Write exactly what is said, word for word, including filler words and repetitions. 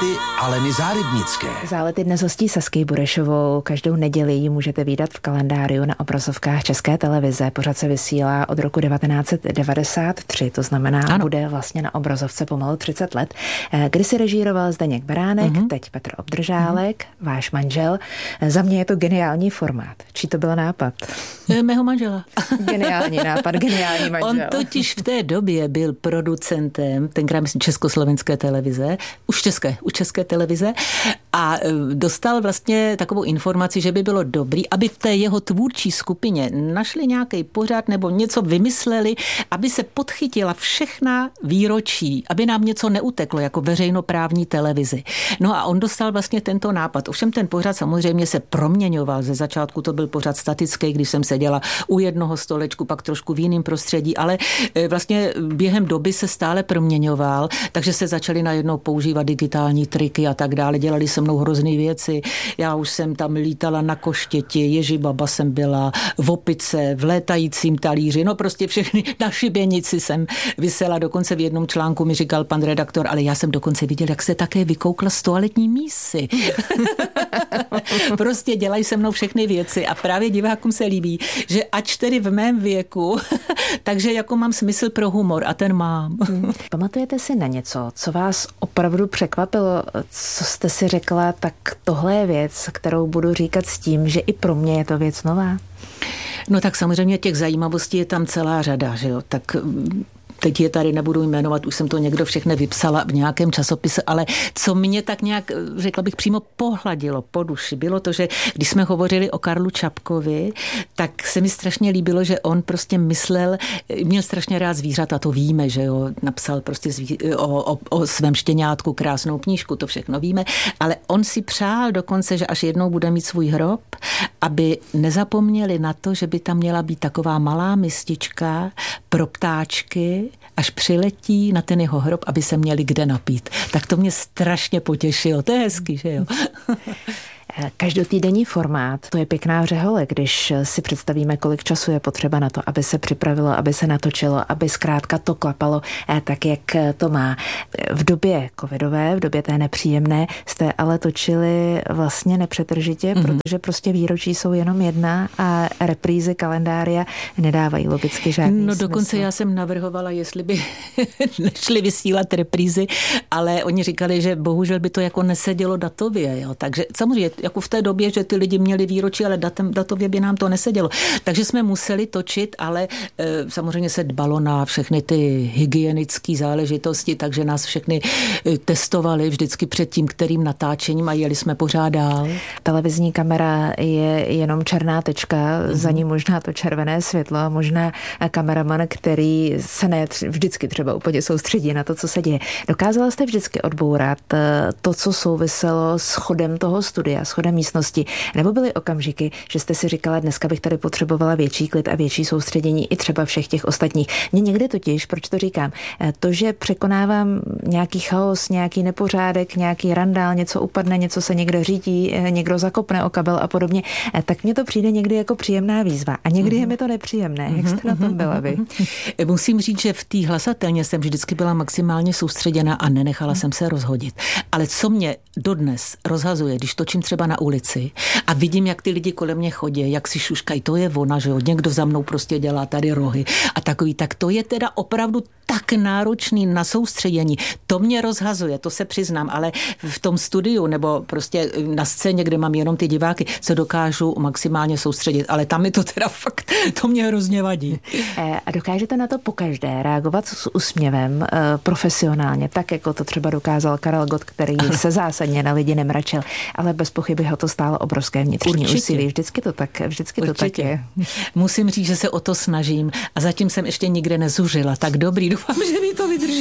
Zálety Aleny Zárybnické. Zálety dnes hostí Sasky Burešovou. Každou neděli ji můžete vídat v kalendáriu na obrazovkách České televize. Pořad se vysílá od roku devatenáct set devadesát tři, to znamená, ano. Bude vlastně na obrazovce pomalu třicet let. Kdy si režíroval Zdeněk Beránek, uh-huh. teď Petr Obdržálek, uh-huh. váš manžel. Za mě je to geniální formát. Čí to byl nápad? Mého manžela. Geniální nápad, geniální manžel. On totiž v té době byl producentem, tenkrát myslím Československé televize, už české, už české televize a dostal vlastně takovou informaci, že by bylo dobrý, aby v té jeho tvůrčí skupině našli nějaký pořad nebo něco vymysleli, aby se podchytila všechna výročí, aby nám něco neuteklo jako veřejnoprávní televizi. No a on dostal vlastně tento nápad. Ovšem ten pořad samozřejmě se proměňoval. Ze začátku to byl pořad statický, když jsem seděla u jednoho stolečku, pak trošku v jiném prostředí, ale vlastně během doby se stále proměňoval, takže se začaly najednou používat digitální triky a tak dále. Dělali se mnou hrozný věci. Já už jsem tam lítala na koštěti, Ježibaba jsem byla, v opice, v létajícím talíři, no prostě všechny, na šibenici jsem visela. Dokonce v jednom článku mi říkal pan redaktor, ale já jsem dokonce viděl, jak se také vykoukla z toaletní mísy. Prostě dělají se mnou všechny věci a právě divákům se líbí, že ač tedy v mém věku, takže jako mám smysl pro humor a ten mám. Hmm. Pamatujete si na něco, co vás opravdu překvapilo, co jste si řekla, tak tohle je věc, kterou budu říkat s tím, že i pro mě je to věc nová? No tak samozřejmě těch zajímavostí je tam celá řada, že jo, tak teď je tady nebudu jmenovat, už jsem to někdo všechny vypsala v nějakém časopise, ale co mě tak nějak, řekla bych, přímo pohladilo po duši, bylo to, že když jsme hovořili o Karlu Čapkovi, tak se mi strašně líbilo, že on prostě myslel, měl strašně rád zvířata, to víme, že jo, napsal prostě zví, o, o, o svém štěňátku krásnou knížku, to všechno víme, ale on si přál dokonce, že až jednou bude mít svůj hrob, aby nezapomněli na to, že by tam měla být taková malá mistička pro ptáčky, až přiletí na ten jeho hrob, aby se měli kde napít. Tak to mě strašně potěšilo. To je hezký, že jo? Každotýdenní formát, to je pěkná řehole, když si představíme, kolik času je potřeba na to, aby se připravilo, aby se natočilo, aby zkrátka to klapalo tak, jak to má. V době covidové, v době té nepříjemné, jste ale točili vlastně nepřetržitě, mm-hmm. protože prostě výročí jsou jenom jedna a reprízy kalendária nedávají logicky žádný No smysl. dokonce já jsem navrhovala, jestli by nešli vysílat reprízy, ale oni říkali, že bohužel by to jako nesedělo datově, jo. Takže samozřejmě jako v té době, že ty lidi měli výročí, ale datem, datově by nám to nesedělo. Takže jsme museli točit, ale e, samozřejmě se dbalo na všechny ty hygienické záležitosti, takže nás všechny e, testovali vždycky před tím, kterým natáčením a jeli jsme pořád dál. Televizní kamera je jenom černá tečka, mm-hmm. za ní možná to červené světlo, možná kameraman, který se ne vždycky třeba úplně soustředí na to, co se děje. Dokázala jste vždycky odbourat to, co souviselo s chodem toho studia, s chodem místnosti, nebo byly okamžiky, že jste si říkala, dneska bych tady potřebovala větší klid a větší soustředění i třeba všech těch ostatních. Mně někdy totiž, proč to říkám, to, že překonávám nějaký chaos, nějaký nepořádek, nějaký randál, něco upadne, něco se někdo řídí, někdo zakopne o kabel a podobně, tak mně to přijde někdy jako příjemná výzva. A někdy je mi to nepříjemné. Jak jste na tom byla vy? Musím říct, že v té hlasatelně jsem vždycky byla maximálně soustředěna a nenechala jsem se rozhodit. Ale co mě dodnes rozhazuje, když točím třeba na ulici a vidím, jak ty lidi kolem mě chodí, jak si šuškají, to je ona, že jo, někdo za mnou prostě dělá tady rohy a takový, tak to je teda opravdu tak náročný na soustředění. To mě rozhazuje, to se přiznám, ale v tom studiu nebo prostě na scéně, kde mám jenom ty diváky, se dokážu maximálně soustředit, ale tam mi to teda fakt, to mě hrozně vadí. A dokážete na to pokaždé reagovat s úsměvem profesionálně, tak jako to třeba dokázal Karel Gott, který se zásadně na lidi nemračil, ale bez pochyby ho to stálo obrovské vnitřní úsilí. Vždycky to tak, vždycky to tak je. Musím říct, že se o to snažím a zatím jsem ještě nikde nezuřila. Tak dobrý, doufám, že mi to vydrží.